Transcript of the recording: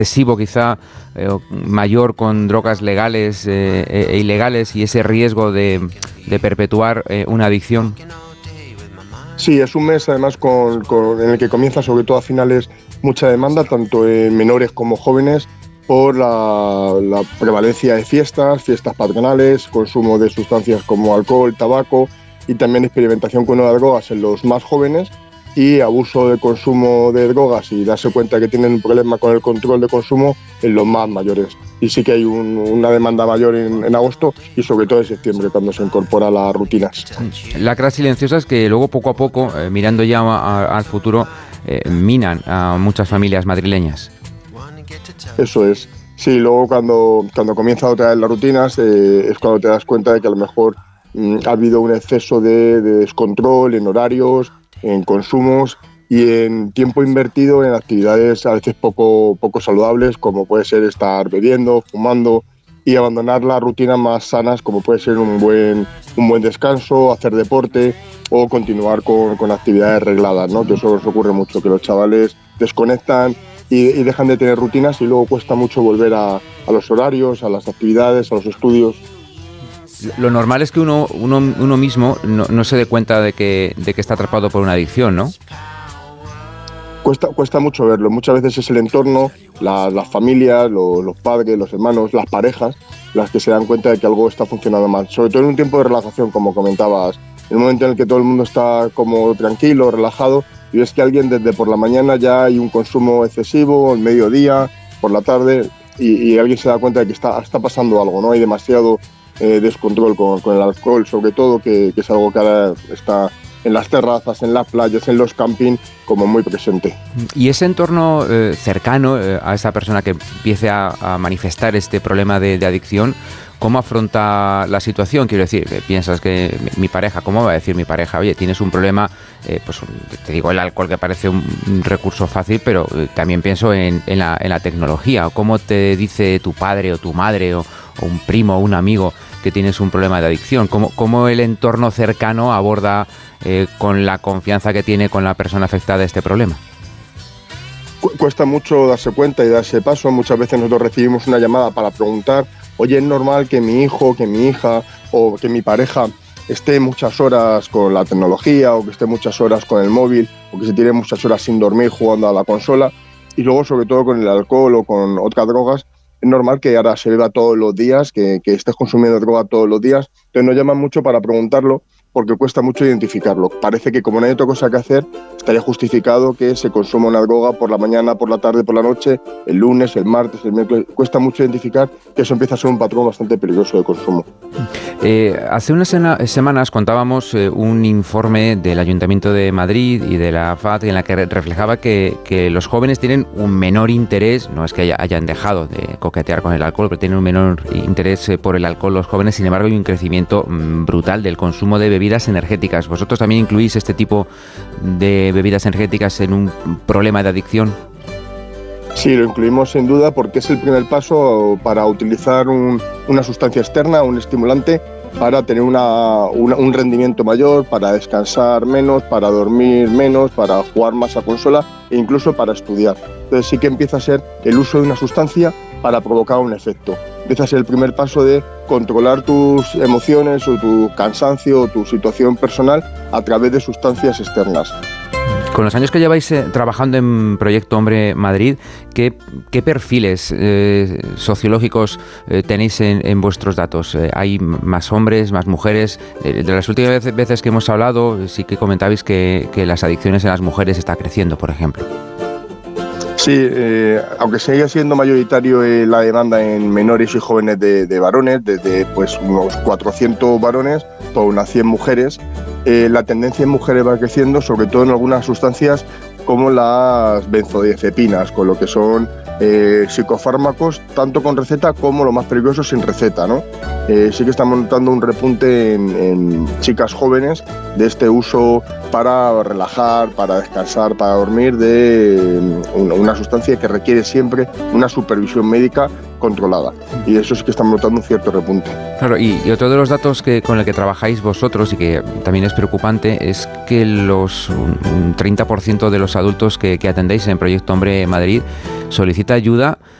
excesivo quizá mayor con drogas legales e ilegales y ese riesgo de perpetuar una adicción? Sí, es un mes además en el que comienza sobre todo a finales mucha demanda, tanto en menores como jóvenes, por la prevalencia de fiestas patronales, consumo de sustancias como alcohol, tabaco y también experimentación con nuevas drogas en los más jóvenes y abuso de consumo de drogas y darse cuenta que tienen un problema con el control de consumo en los más mayores. Y sí que hay una demanda mayor en agosto y sobre todo en septiembre, cuando se incorpora a las rutinas. Lacras silenciosas que luego poco a poco, mirando ya al futuro, minan a muchas familias madrileñas. Eso es. Sí, luego cuando comienza otra vez las rutinas es cuando te das cuenta de que a lo mejor ha habido un exceso de descontrol en horarios, en consumos y en tiempo invertido en actividades a veces poco saludables, como puede ser estar bebiendo, fumando, y abandonar las rutinas más sanas, como puede ser un buen descanso, hacer deporte o continuar con actividades regladas, ¿no? Que eso nos ocurre mucho, que los chavales desconectan y dejan de tener rutinas y luego cuesta mucho volver a los horarios, a las actividades, a los estudios. Lo normal es que uno mismo no se dé cuenta de que está atrapado por una adicción, ¿no? Cuesta mucho verlo. Muchas veces es el entorno, las familias, los padres, los hermanos, las parejas, las que se dan cuenta de que algo está funcionando mal. Sobre todo en un tiempo de relajación, como comentabas, en un momento en el que todo el mundo está como tranquilo, relajado, y ves que alguien desde por la mañana ya hay un consumo excesivo, al mediodía, por la tarde, y alguien se da cuenta de que está pasando algo, ¿no? Hay demasiado descontrol con el alcohol, sobre todo, que es algo que ahora está en las terrazas, en las playas, en los campings, como muy presente. Y ese entorno cercano a esa persona que empiece a manifestar este problema de adicción, ¿cómo afronta la situación? Quiero decir, piensas que mi pareja, ¿cómo va a decir mi pareja? Oye, tienes un problema, pues te digo el alcohol, que parece un recurso fácil, pero también pienso en la tecnología. ¿Cómo te dice tu padre o tu madre o un primo o un amigo que tienes un problema de adicción? ¿Cómo el entorno cercano aborda con la confianza que tiene con la persona afectada este problema? Cuesta mucho darse cuenta y darse paso. Muchas veces nosotros recibimos una llamada para preguntar: oye, ¿es normal que mi hijo, que mi hija o que mi pareja esté muchas horas con la tecnología o que esté muchas horas con el móvil o que se tire muchas horas sin dormir jugando a la consola? Y luego, sobre todo, con el alcohol o con otras drogas, es normal que ahora se beba todos los días, que estés consumiendo droga todos los días. Entonces nos llaman mucho para preguntarlo, porque cuesta mucho identificarlo. Parece que como no hay otra cosa que hacer, estaría justificado que se consuma una droga por la mañana, por la tarde, por la noche, el lunes, el martes, el miércoles. Cuesta mucho identificar que eso empieza a ser un patrón bastante peligroso de consumo. Hace unas semanas contábamos un informe del Ayuntamiento de Madrid y de la FAD en la que reflejaba que los jóvenes tienen un menor interés, no es que hayan dejado de coquetear con el alcohol, pero tienen un menor interés por el alcohol los jóvenes. Sin embargo, hay un crecimiento brutal del consumo de bebidas energéticas. ¿Vosotros también incluís este tipo de bebidas energéticas en un problema de adicción? Sí, lo incluimos sin duda, porque es el primer paso para utilizar una sustancia externa, un estimulante, para tener un rendimiento mayor, para descansar menos, para dormir menos, para jugar más a consola e incluso para estudiar. Entonces sí que empieza a ser el uso de una sustancia para provocar un efecto. Empieza a ser el primer paso de controlar tus emociones o tu cansancio o tu situación personal a través de sustancias externas. Con los años que lleváis trabajando en Proyecto Hombre Madrid, ¿qué perfiles sociológicos tenéis en vuestros datos? ¿Hay más hombres, más mujeres? De las últimas veces que hemos hablado, sí que comentabais que las adicciones en las mujeres está creciendo, por ejemplo. Sí, aunque sigue siendo mayoritario la demanda en menores y jóvenes de varones, desde pues unos 400 varones por unas 100 mujeres, la tendencia en mujeres va creciendo, sobre todo en algunas sustancias como las benzodiazepinas, con lo que son psicofármacos, tanto con receta como lo más peligroso sin receta, ¿no? Sí que estamos notando un repunte en chicas jóvenes de este uso para relajar, para descansar, para dormir, de una sustancia que requiere siempre una supervisión médica controlada. Y eso sí que estamos notando un cierto repunte. Claro, y otro de los datos con el que trabajáis vosotros y que también es preocupante es que un 30% de los adultos que atendéis en Proyecto Hombre Madrid solicita ayuda